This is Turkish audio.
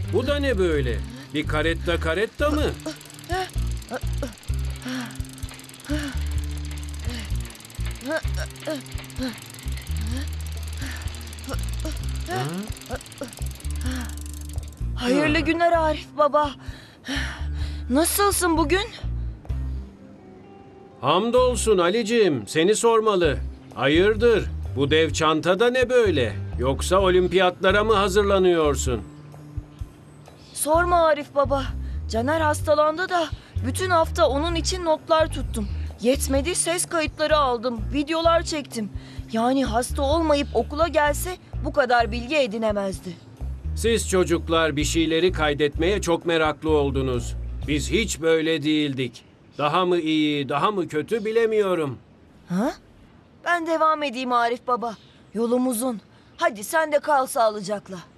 Bu da ne böyle? Bir karetta mı? Hayırlı günler Arif baba. Nasılsın bugün? Hamdolsun Ali'cim, seni sormalı. Hayırdır? Bu dev çanta da ne böyle? Yoksa olimpiyatlara mı hazırlanıyorsun? Sorma Arif baba. Caner hastalandı da bütün hafta onun için notlar tuttum. Yetmedi, ses kayıtları aldım, videolar çektim. Yani hasta olmayıp okula gelse bu kadar bilgi edinemezdi. Siz çocuklar bir şeyleri kaydetmeye çok meraklı oldunuz. Biz hiç böyle değildik. Daha mı iyi, daha mı kötü bilemiyorum. Ha? Ben devam edeyim Arif baba. Yolum uzun. Hadi sen de kal sağlıcakla.